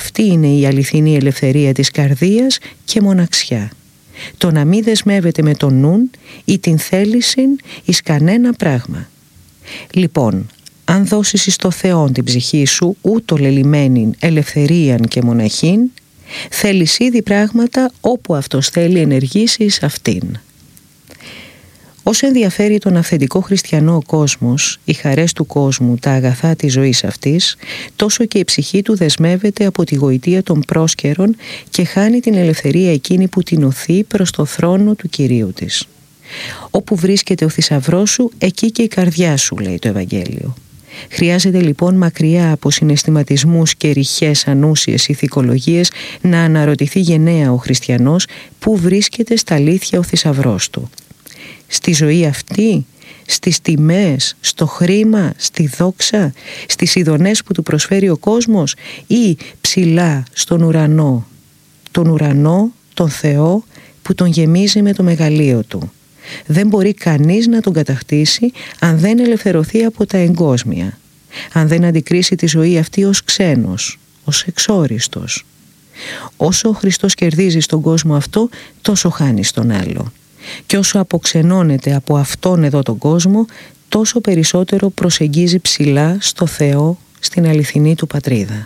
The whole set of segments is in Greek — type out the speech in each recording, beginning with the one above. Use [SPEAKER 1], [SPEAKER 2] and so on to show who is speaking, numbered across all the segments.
[SPEAKER 1] Αυτή είναι η αληθινή ελευθερία της καρδίας και μοναξιά. Το να μην δεσμεύεται με τον νουν ή την θέληση εις κανένα πράγμα. Λοιπόν, αν δώσεις εις το Θεόν την ψυχή σου ούτω λελειμμένην ελευθερίαν και μοναχήν, θέλεις ήδη πράγματα όπου αυτός θέλει ενεργήσεις αυτήν. Όσο ενδιαφέρει τον αυθεντικό χριστιανό ο κόσμος, οι χαρές του κόσμου, τα αγαθά της ζωής αυτής, τόσο και η ψυχή του δεσμεύεται από τη γοητεία των πρόσκαιρων και χάνει την ελευθερία εκείνη που την οθεί προς το θρόνο του Κυρίου της. Όπου βρίσκεται ο θησαυρός σου, εκεί και η καρδιά σου, λέει το Ευαγγέλιο. Χρειάζεται λοιπόν μακριά από συναισθηματισμούς και ρηχές ανούσιες ηθικολογίες να αναρωτηθεί γενναία ο χριστιανός πού βρίσκεται στα αλήθεια ο θησαυρός του. Στη ζωή αυτή, στις τιμές, στο χρήμα, στη δόξα, στις ειδονές που του προσφέρει ο κόσμος ή ψηλά στον ουρανό, τον Θεό που τον γεμίζει με το μεγαλείο του. Δεν μπορεί κανείς να τον κατακτήσει αν δεν ελευθερωθεί από τα εγκόσμια, αν δεν αντικρίσει τη ζωή αυτή ως ξένος, ως εξόριστος. Όσο ο Χριστός κερδίζει στον κόσμο αυτό, τόσο χάνει στον άλλο. Και όσο αποξενώνεται από αυτόν εδώ τον κόσμο, τόσο περισσότερο προσεγγίζει ψηλά στο Θεό, στην αληθινή του πατρίδα.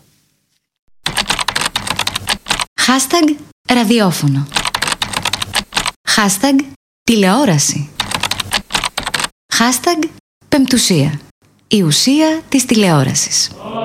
[SPEAKER 2] Hashtag ραδιόφωνο. Hashtag τηλεόραση. Hashtag πεμπτουσία. Η ουσία της τηλεόρασης.